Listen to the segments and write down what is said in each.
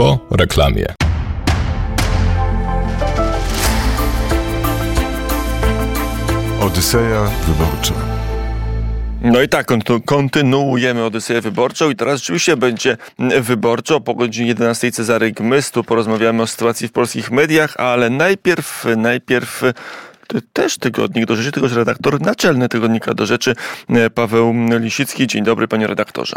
Po reklamie. Odyseja wyborcza. No i tak, kontynuujemy Odyseję wyborczą i teraz rzeczywiście będzie wyborczo. Po godzinie 11 Cezary Gmys, tu porozmawiamy o sytuacji w polskich mediach, ale najpierw też tygodnik do rzeczy, tylko redaktor naczelny tygodnika do rzeczy Paweł Lisicki. Dzień dobry, panie redaktorze.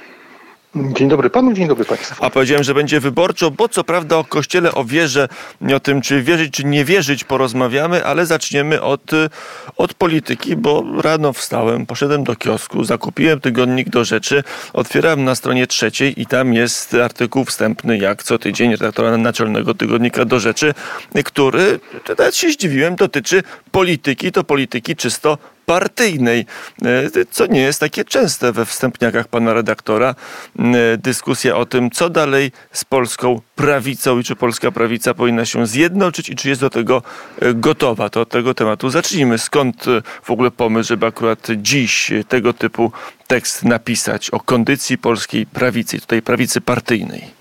Dzień dobry panu, dzień dobry państwu. A powiedziałem, że będzie wyborczo, bo co prawda o Kościele, o wierze, o tym, czy wierzyć, czy nie wierzyć, porozmawiamy, ale zaczniemy od polityki, bo rano wstałem, poszedłem do kiosku, zakupiłem tygodnik do rzeczy, otwierałem na stronie 3 i tam jest artykuł wstępny, jak co tydzień redaktora naczelnego tygodnika do rzeczy, który, nawet się zdziwiłem, dotyczy polityki, to polityki czysto partyjnej, co nie jest takie częste we wstępniakach pana redaktora. Dyskusja o tym, co dalej z polską prawicą i czy polska prawica powinna się zjednoczyć i czy jest do tego gotowa. To od tego tematu zacznijmy. Skąd w ogóle pomysł, żeby akurat dziś tego typu tekst napisać o kondycji polskiej prawicy, tutaj prawicy partyjnej?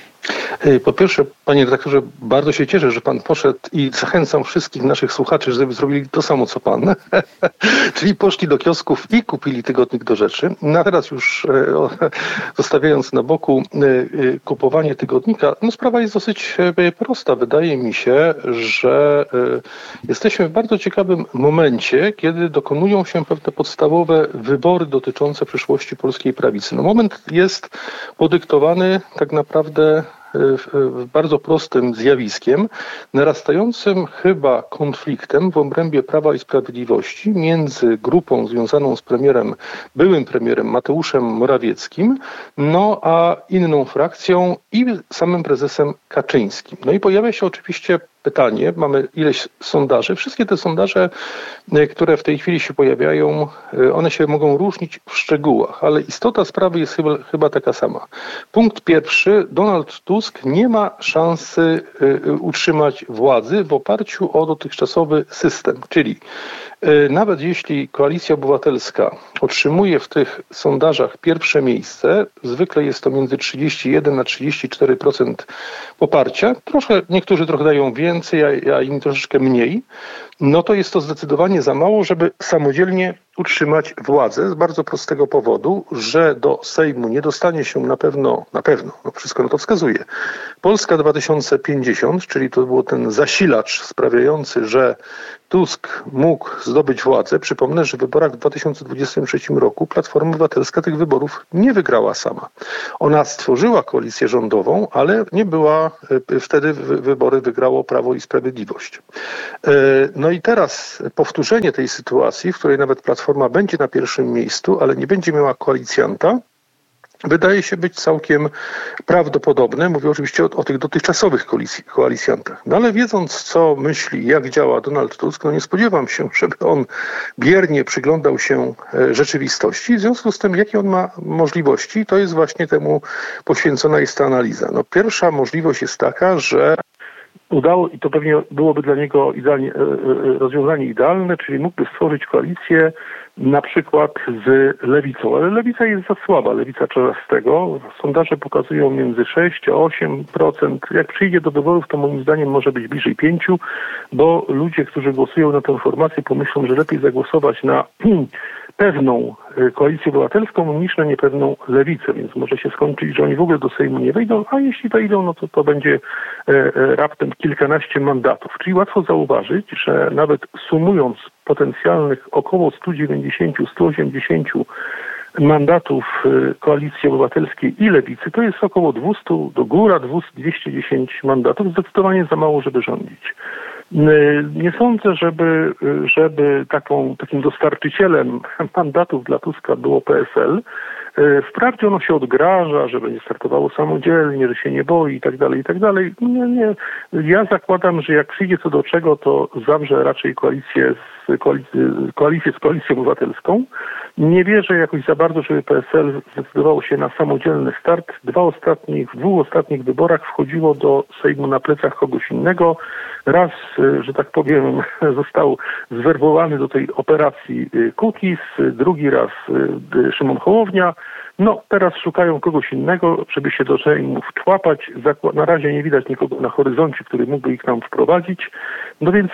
Po pierwsze, panie redaktorze, bardzo się cieszę, że pan poszedł i zachęcam wszystkich naszych słuchaczy, żeby zrobili to samo, co pan. Czyli poszli do kiosków i kupili tygodnik do rzeczy. No a teraz już zostawiając na boku kupowanie tygodnika, no sprawa jest dosyć prosta. Wydaje mi się, że jesteśmy w bardzo ciekawym momencie, kiedy dokonują się pewne podstawowe wybory dotyczące przyszłości polskiej prawicy. No moment jest podyktowany tak naprawdę bardzo prostym zjawiskiem, narastającym chyba konfliktem w obrębie Prawa i Sprawiedliwości między grupą związaną z byłym premierem Mateuszem Morawieckim, no a inną frakcją i samym prezesem Kaczyńskim. No i pojawia się oczywiście pytanie, mamy ileś sondaży. Wszystkie te sondaże, które w tej chwili się pojawiają, one się mogą różnić w szczegółach, ale istota sprawy jest chyba taka sama. Punkt pierwszy, Donald Tusk nie ma szansy utrzymać władzy w oparciu o dotychczasowy system, czyli nawet jeśli Koalicja Obywatelska otrzymuje w tych sondażach pierwsze miejsce, zwykle jest to między 31 a 34% poparcia, niektórzy trochę dają więcej, a inni troszeczkę mniej, no to jest to zdecydowanie za mało, żeby samodzielnie utrzymać władzę z bardzo prostego powodu, że do Sejmu nie dostanie się na pewno, no wszystko na to wskazuje, Polska 2050, czyli to był ten zasilacz sprawiający, że Tusk mógł zdobyć władzę. Przypomnę, że w wyborach w 2023 roku Platforma Obywatelska tych wyborów nie wygrała sama. Ona stworzyła koalicję rządową, ale nie była, wtedy wybory wygrało Prawo i Sprawiedliwość. No i teraz powtórzenie tej sytuacji, w której nawet Platforma będzie na pierwszym miejscu, ale nie będzie miała koalicjanta, wydaje się być całkiem prawdopodobne. Mówię oczywiście o tych dotychczasowych koalicjantach. No ale wiedząc, co myśli, jak działa Donald Tusk, no nie spodziewam się, żeby on biernie przyglądał się rzeczywistości. W związku z tym, jakie on ma możliwości, to jest właśnie temu poświęcona jest ta analiza. No pierwsza możliwość jest taka, że udało, i to pewnie byłoby dla niego rozwiązanie idealne, czyli mógłby stworzyć koalicję na przykład z lewicą, ale lewica jest za słaba, lewica Czarzastego. Sondaże pokazują między 6 a 8%. Jak przyjdzie do wyborów, to moim zdaniem może być bliżej 5%, bo ludzie, którzy głosują na tę formację, pomyślą, że lepiej zagłosować na pewną koalicję obywatelską niż na niepewną lewicę, więc może się skończyć, że oni w ogóle do Sejmu nie wejdą, a jeśli wejdą, no to będzie raptem kilkanaście mandatów. Czyli łatwo zauważyć, że nawet sumując potencjalnych około 190-180 mandatów Koalicji Obywatelskiej i Lewicy, to jest około 200, do góra 210 mandatów, zdecydowanie za mało, żeby rządzić. Nie sądzę, żeby takim dostarczycielem mandatów dla Tuska było PSL. Wprawdzie ono się odgraża, że będzie startowało samodzielnie, że się nie boi i tak dalej, i tak dalej. Nie. Ja zakładam, że jak przyjdzie co do czego, to zawrze raczej koalicję z Koalicją Obywatelską. Nie wierzę jakoś za bardzo, żeby PSL zdecydowało się na samodzielny start. W dwóch ostatnich wyborach wchodziło do Sejmu na plecach kogoś innego. Raz, że tak powiem, został zwerbowany do tej operacji Kukiz, drugi raz Szymon Hołownia. No, teraz szukają kogoś innego, żeby się do Sejmu wczłapać. Na razie nie widać nikogo na horyzoncie, który mógłby ich tam wprowadzić. No więc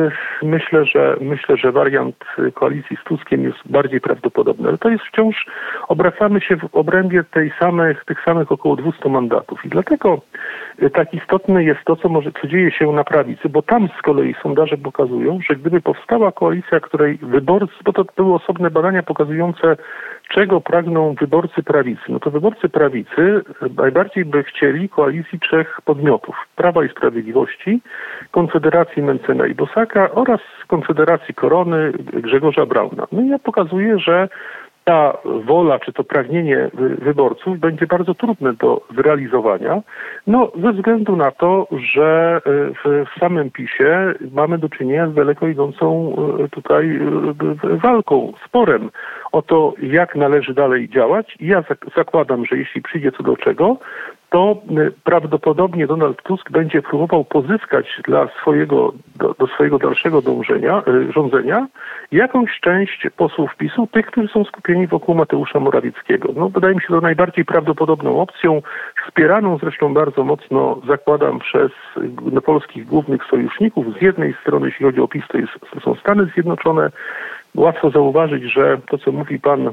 myślę, że wariant koalicji z Tuskiem jest bardziej prawdopodobny. Ale to jest wciąż, obracamy się w obrębie tych samych około 200 mandatów. I dlatego tak istotne jest to, co dzieje się na prawicy, bo tam z kolei sondaże pokazują, że gdyby powstała koalicja, której wyborcy, bo to były osobne badania pokazujące, czego pragną wyborcy prawicy. No to wyborcy prawicy najbardziej by chcieli koalicji 3 podmiotów. Prawa i Sprawiedliwości, Konfederacji Mencyna i Bosaka oraz Konfederacji Korony Grzegorza Brauna. No i ja pokazuję, że ta wola, czy to pragnienie wyborców będzie bardzo trudne do zrealizowania, no ze względu na to, że w samym PiS-ie mamy do czynienia z daleko idącą tutaj walką, sporem o to, jak należy dalej działać. I ja zakładam, że jeśli przyjdzie co do czego, to prawdopodobnie Donald Tusk będzie próbował pozyskać do swojego dalszego rządzenia jakąś część posłów PiS-u, tych, którzy są skupieni wokół Mateusza Morawieckiego. No, wydaje mi się to najbardziej prawdopodobną opcją, wspieraną zresztą bardzo mocno, zakładam, przez polskich głównych sojuszników. Z jednej strony, jeśli chodzi o PiS, to są Stany Zjednoczone. Łatwo zauważyć, że to, co mówi pan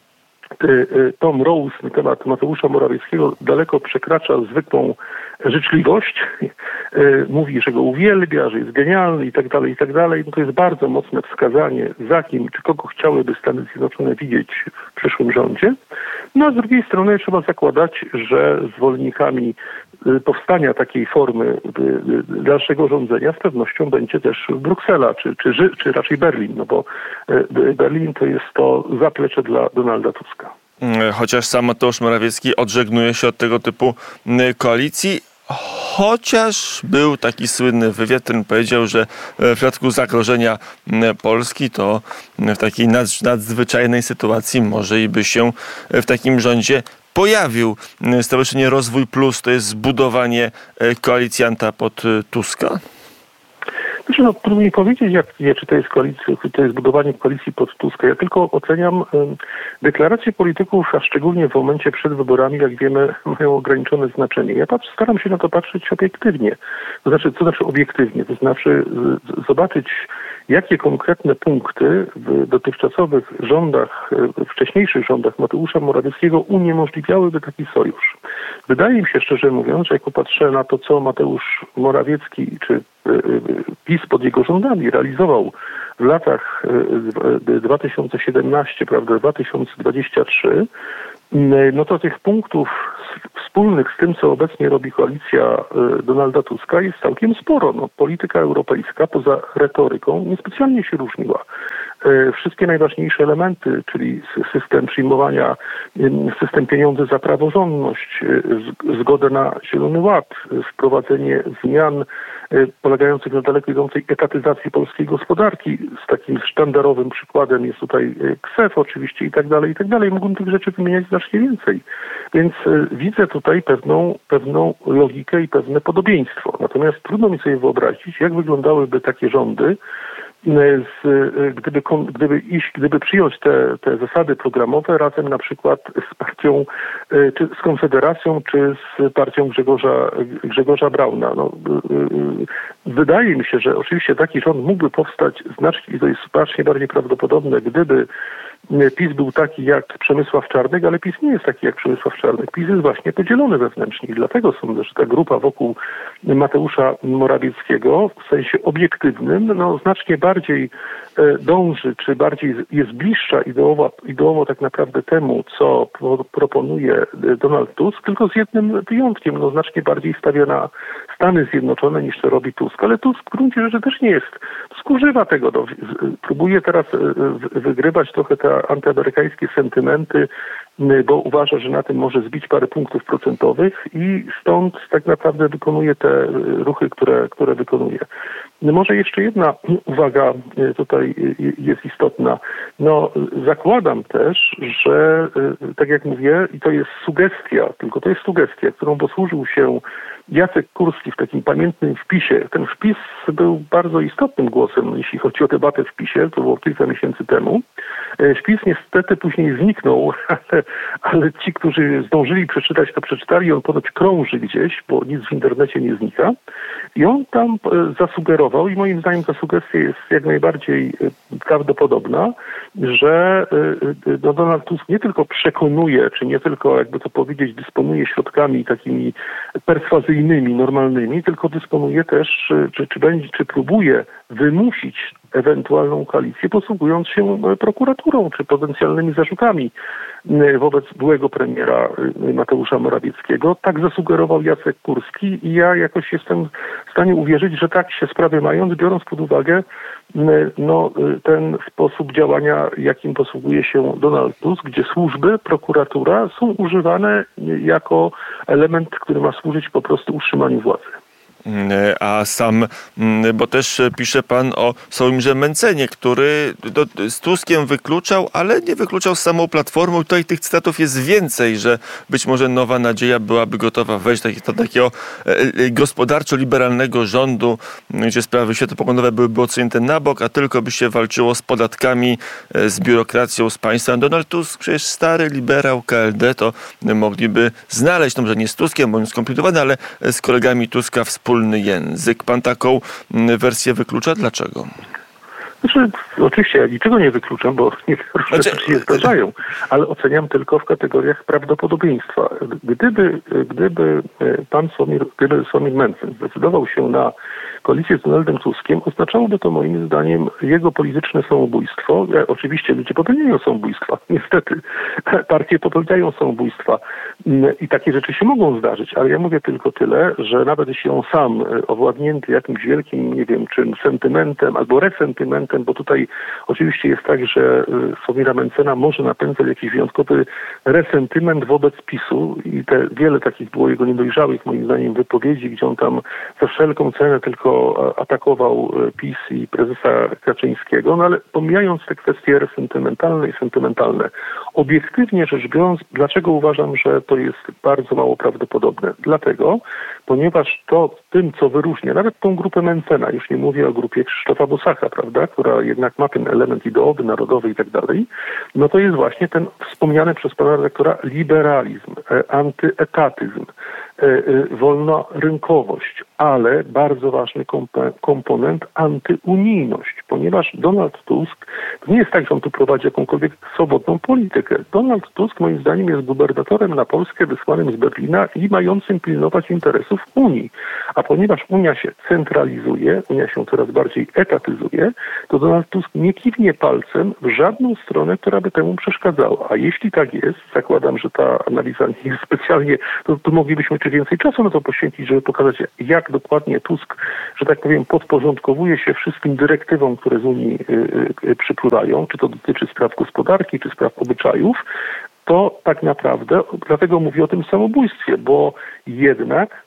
Tom Rose na temat Mateusza Morawieckiego daleko przekracza zwykłą życzliwość. Mówi, że go uwielbia, że jest genialny i tak dalej, i tak dalej. No to jest bardzo mocne wskazanie, za kim, czy kogo chciałyby Stany Zjednoczone widzieć w przyszłym rządzie. No a z drugiej strony trzeba zakładać, że zwolennikami powstania takiej formy dalszego rządzenia z pewnością będzie też Bruksela, czy raczej Berlin, no bo Berlin to jest to zaplecze dla Donalda Tuska. Chociaż sam Mateusz Morawiecki odżegnuje się od tego typu koalicji, chociaż był taki słynny wywiad, ten powiedział, że w przypadku zagrożenia Polski to w takiej nadzwyczajnej sytuacji może i by się w takim rządzie pojawił. Stowarzyszenie Rozwój Plus to jest zbudowanie koalicjanta pod Tuska? Znaczy, trudno mi powiedzieć, czy to jest budowanie koalicji pod Tuska. Ja tylko oceniam deklaracje polityków, a szczególnie w momencie przed wyborami, jak wiemy, mają ograniczone znaczenie. Ja staram się na to patrzeć obiektywnie. Co znaczy obiektywnie? To znaczy zobaczyć, jakie konkretne punkty w dotychczasowych rządach, wcześniejszych rządach Mateusza Morawieckiego uniemożliwiałyby taki sojusz. Wydaje mi się, szczerze mówiąc, że jak popatrzę na to, co Mateusz Morawiecki czy PiS pod jego rządami realizował w latach 2017, prawda, 2023, no to tych punktów wspólnych z tym, co obecnie robi koalicja Donalda Tuska, jest całkiem sporo. No, polityka europejska poza retoryką niespecjalnie się różniła. Wszystkie najważniejsze elementy, czyli system przyjmowania, system pieniędzy za praworządność, zgodę na Zielony Ład, wprowadzenie zmian polegających na daleko idącej etatyzacji polskiej gospodarki. Z takim sztandarowym przykładem jest tutaj KSEF oczywiście i tak dalej, i tak dalej. Mógłbym tych rzeczy wymieniać znacznie więcej. Więc widzę tutaj pewną logikę i pewne podobieństwo. Natomiast trudno mi sobie wyobrazić, jak wyglądałyby takie rządy, gdyby przyjąć te zasady programowe razem na przykład z partią, czy z Konfederacją, czy z partią Grzegorza Brauna. No, wydaje mi się, że oczywiście taki rząd mógłby powstać znacznie, i to jest znacznie bardziej prawdopodobne, gdyby PiS był taki jak Przemysław Czarnek, ale PiS nie jest taki jak Przemysław Czarnek. PiS jest właśnie podzielony wewnętrznie i dlatego sądzę, że ta grupa wokół Mateusza Morawieckiego w sensie obiektywnym no, znacznie bardziej dąży, czy bardziej jest bliższa ideowo tak naprawdę temu, co proponuje Donald Tusk, tylko z jednym wyjątkiem, no znacznie bardziej stawia na Stany Zjednoczone niż to robi Tusk. Ale Tusk w gruncie rzeczy też nie jest. Tusk używa tego. No, próbuje teraz wygrywać trochę te antyamerykańskie sentymenty, bo uważa, że na tym może zbić parę punktów procentowych i stąd tak naprawdę wykonuje te ruchy, które wykonuje. Może jeszcze jedna uwaga tutaj jest istotna. No, zakładam też, że tak jak mówię, i to jest sugestia, tylko to jest sugestia, którą posłużył się Jacek Kurski w takim pamiętnym wpisie, ten wpis był bardzo istotnym głosem, jeśli chodzi o debatę w PiS-ie, to było kilka miesięcy temu. Wpis niestety później zniknął, ale ci, którzy zdążyli przeczytać, to przeczytali. On ponoć krąży gdzieś, bo nic w internecie nie znika. I on tam zasugerował, i moim zdaniem ta sugestia jest jak najbardziej prawdopodobna, że Donald Tusk nie tylko przekonuje, czy nie tylko, jakby to powiedzieć, dysponuje środkami takimi perswazyjnymi, normalnymi, tylko dysponuje też, czy próbuje wymusić ewentualną koalicję, posługując się prokuraturą, czy potencjalnymi zarzutami wobec byłego premiera Mateusza Morawieckiego. Tak zasugerował Jacek Kurski i ja jakoś jestem w stanie uwierzyć, że tak się sprawy mają, biorąc pod uwagę ten sposób działania, jakim posługuje się Donald Tusk, gdzie służby, prokuratura są używane jako element, który ma służyć po prostu utrzymaniu władzy. A sam, bo też pisze pan o Sławomirze Mentzenie, który z Tuskiem wykluczał, ale nie wykluczał z samą Platformą. Tutaj tych cytatów jest więcej, że być może Nowa Nadzieja byłaby gotowa wejść do takiego gospodarczo-liberalnego rządu, gdzie sprawy światopoglądowe byłyby odsunięte na bok, a tylko by się walczyło z podatkami, z biurokracją, z państwem. Donald Tusk, przecież stary liberał KLD, to mogliby znaleźć, no może nie z Tuskiem, bo on jest skomplikowany, ale z kolegami Tuska wspólny język. Pan taką wersję wyklucza? Dlaczego? Znaczy, oczywiście ja niczego nie wykluczam, bo różne rzeczy się zdarzają, ale oceniam tylko w kategoriach prawdopodobieństwa. Gdyby Sławomir Mentzen zdecydował się na koalicję z Donaldem Tuskiem, oznaczałoby to moim zdaniem jego polityczne samobójstwo. Oczywiście ludzie popełniają samobójstwa. Niestety partie popełniają samobójstwa i takie rzeczy się mogą zdarzyć, ale ja mówię tylko tyle, że nawet jeśli on sam owładnięty jakimś wielkim, nie wiem, czym sentymentem albo resentymentem, bo tutaj oczywiście jest tak, że Sławomira Mentzena może napędzać jakiś wyjątkowy resentyment wobec PiS-u i wiele takich było jego niedojrzałych, moim zdaniem, wypowiedzi, gdzie on tam za wszelką cenę tylko atakował PiS i prezesa Kaczyńskiego, no ale pomijając te kwestie resentymentalne i sentymentalne, obiektywnie rzecz biorąc, dlaczego uważam, że to jest bardzo mało prawdopodobne? Dlatego, ponieważ tym, co wyróżnia, nawet tą grupę Mentzena, już nie mówię o grupie Krzysztofa Bosaka, prawda, która jednak ma ten element ideowy, narodowy i tak dalej, no to jest właśnie ten wspomniany przez pana redaktora liberalizm, antyetatyzm, wolnorynkowość, ale bardzo ważny komponent antyunijność, ponieważ Donald Tusk, to nie jest tak, że on tu prowadzi jakąkolwiek swobodną politykę. Donald Tusk moim zdaniem jest gubernatorem na Polskę wysłanym z Berlina i mającym pilnować interesów Unii. A ponieważ Unia się centralizuje, Unia się coraz bardziej etatyzuje, to Donald Tusk nie kiwnie palcem w żadną stronę, która by temu przeszkadzała. A jeśli tak jest, zakładam, że ta analiza nie jest specjalnie, to tu moglibyśmy czy więcej czasu na to poświęcić, żeby pokazać, jak dokładnie Tusk, że tak powiem, podporządkowuje się wszystkim dyrektywom, które z Unii przypływają, czy to dotyczy spraw gospodarki, czy spraw obyczajów, to tak naprawdę, dlatego mówię o tym samobójstwie, bo jednak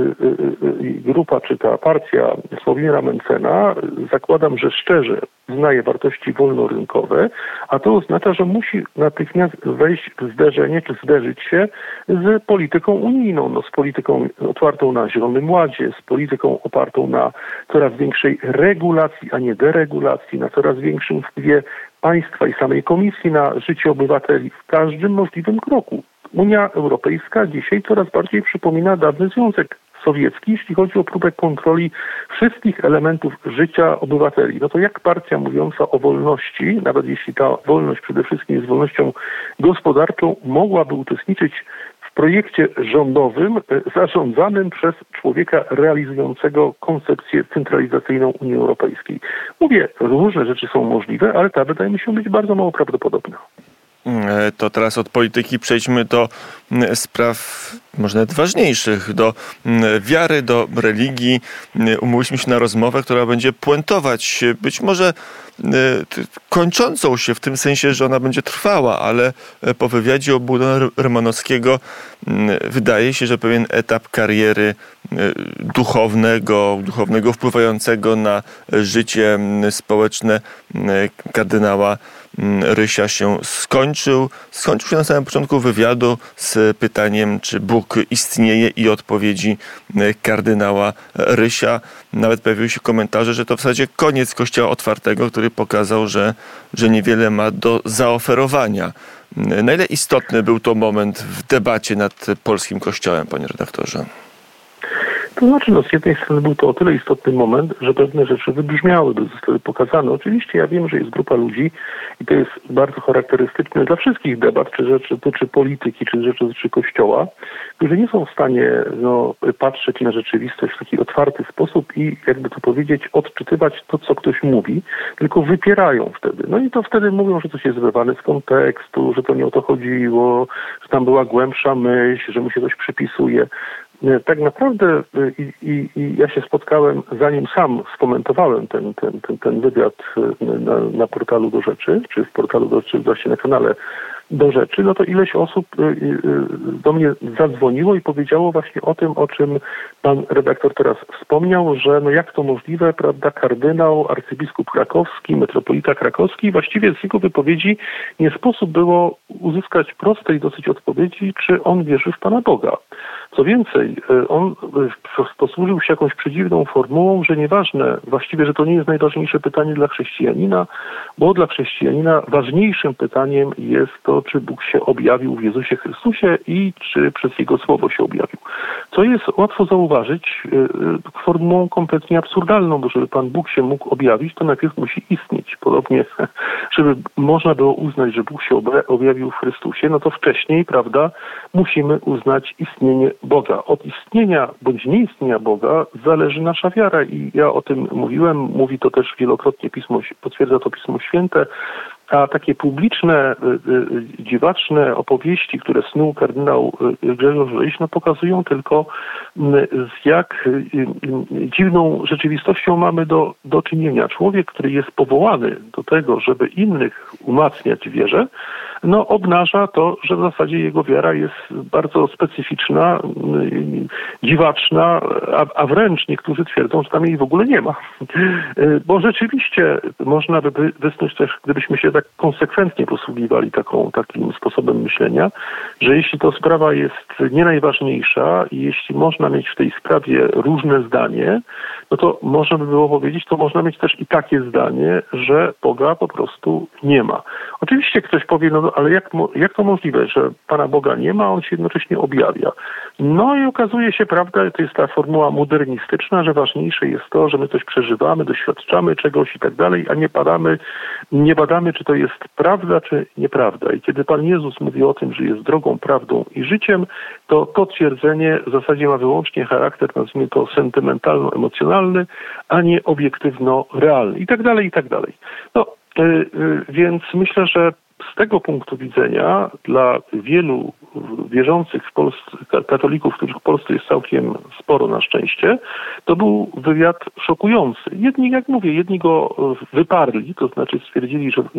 grupa, czy ta partia Sławomira Mentzena, zakładam, że szczerze uznaje wartości wolnorynkowe, a to oznacza, że musi natychmiast wejść w zderzenie, czy zderzyć się z polityką unijną, no, z polityką otwartą na Zielonym Ładzie, z polityką opartą na coraz większej regulacji, a nie deregulacji, na coraz większym wpływie państwa i samej Komisji na życie obywateli w każdym możliwym kroku. Unia Europejska dzisiaj coraz bardziej przypomina dawny Związek Sowiecki, jeśli chodzi o próbę kontroli wszystkich elementów życia obywateli. No to jak partia mówiąca o wolności, nawet jeśli ta wolność przede wszystkim jest wolnością gospodarczą, mogłaby uczestniczyć w projekcie rządowym zarządzanym przez człowieka realizującego koncepcję centralizacyjną Unii Europejskiej. Mówię, różne rzeczy są możliwe, ale ta wydaje mi się być bardzo mało prawdopodobna. To teraz od polityki przejdźmy do spraw może nawet ważniejszych, do wiary, do religii. Umówiliśmy się na rozmowę, która będzie puentować, być może kończącą się w tym sensie, że ona będzie trwała, ale po wywiadzie u Bogdana Rymanowskiego wydaje się, że pewien etap kariery duchownego wpływającego na życie społeczne kardynała Rysia się skończył. Skończył się na samym początku wywiadu z pytaniem, czy Bóg istnieje, i odpowiedzi kardynała Rysia. Nawet pojawiły się komentarze, że to w zasadzie koniec Kościoła Otwartego, który pokazał, że niewiele ma do zaoferowania. Na ile istotny był to moment w debacie nad polskim Kościołem, panie redaktorze? To znaczy, z jednej strony był to o tyle istotny moment, że pewne rzeczy wybrzmiały, zostały pokazane. Oczywiście ja wiem, że jest grupa ludzi i to jest bardzo charakterystyczne dla wszystkich debat, czy rzeczy dotyczy polityki, czy rzeczy dotyczy Kościoła, którzy nie są w stanie patrzeć na rzeczywistość w taki otwarty sposób i, jakby to powiedzieć, odczytywać to, co ktoś mówi, tylko wypierają wtedy. No i to wtedy mówią, że coś jest wyrwane z kontekstu, że to nie o to chodziło, że tam była głębsza myśl, że mu się coś przypisuje. Tak naprawdę ja się spotkałem, zanim sam skomentowałem ten wywiad na portalu Do Rzeczy, czy w portalu Do Rzeczy, właśnie na kanale Do Rzeczy, no to ileś osób do mnie zadzwoniło i powiedziało właśnie o tym, o czym pan redaktor teraz wspomniał, że no jak to możliwe, prawda, kardynał, arcybiskup krakowski, metropolita krakowski, właściwie z jego wypowiedzi nie sposób było uzyskać prostej dosyć odpowiedzi, czy on wierzy w Pana Boga. Co więcej, on posłużył się jakąś przedziwną formułą, że nieważne, właściwie, że to nie jest najważniejsze pytanie dla chrześcijanina, bo dla chrześcijanina ważniejszym pytaniem jest to, czy Bóg się objawił w Jezusie Chrystusie i czy przez Jego Słowo się objawił. Co jest łatwo zauważyć formułą kompletnie absurdalną, bo żeby Pan Bóg się mógł objawić, to najpierw musi istnieć. Podobnie, żeby można było uznać, że Bóg się objawił w Chrystusie, no to wcześniej, prawda, musimy uznać istnienie Boga. Od istnienia bądź nieistnienia Boga zależy nasza wiara i ja o tym mówiłem, mówi to też wielokrotnie potwierdza to Pismo Święte, a takie publiczne, dziwaczne opowieści, które snuł kardynał Grzegorz Ryś, no pokazują tylko, z jak dziwną rzeczywistością mamy do czynienia. Człowiek, który jest powołany do tego, żeby innych umacniać w wierze, no obnaża to, że w zasadzie jego wiara jest bardzo specyficzna, dziwaczna, a wręcz niektórzy twierdzą, że tam jej w ogóle nie ma. Bo rzeczywiście można by wysnuć też, gdybyśmy się tak konsekwentnie posługiwali takim sposobem myślenia, że jeśli to sprawa jest nie najważniejsza i jeśli można mieć w tej sprawie różne zdanie, no to można by było powiedzieć, to można mieć też i takie zdanie, że Boga po prostu nie ma. Oczywiście ktoś powie, no ale jak to możliwe, że Pana Boga nie ma, On się jednocześnie objawia. No i okazuje się, prawda, to jest ta formuła modernistyczna, że ważniejsze jest to, że my coś przeżywamy, doświadczamy czegoś i tak dalej, a nie badamy, czy to jest prawda, czy nieprawda. I kiedy Pan Jezus mówi o tym, że jest drogą, prawdą i życiem, to twierdzenie w zasadzie ma wyłącznie charakter, nazwijmy to, sentymentalno-emocjonalny, a nie obiektywno-realny i tak dalej, i tak dalej. No, więc myślę, że z tego punktu widzenia dla wielu wierzących w Polsce, katolików, których w Polsce jest całkiem sporo na szczęście, to był wywiad szokujący. Jedni, jak mówię, jedni go wyparli, to znaczy stwierdzili, że